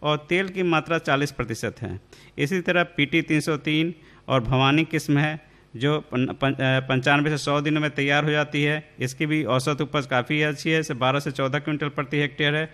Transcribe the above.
और तेल की मात्रा 40% है। इसी तरह PT 303 और भवानी किस्म है जो 95 से 100 दिनों में तैयार हो जाती है। इसकी भी औसत उपज काफ़ी अच्छी है, इसे 12 से 14 क्विंटल प्रति हेक्टेयर है।